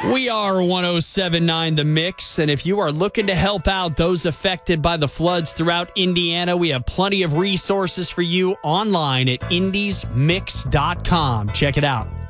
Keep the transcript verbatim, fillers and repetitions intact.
We are one oh seven point nine The Mix, and if you are looking to help out those affected by the floods throughout Indiana, we have plenty of resources for you online at indies mix dot com. Check it out.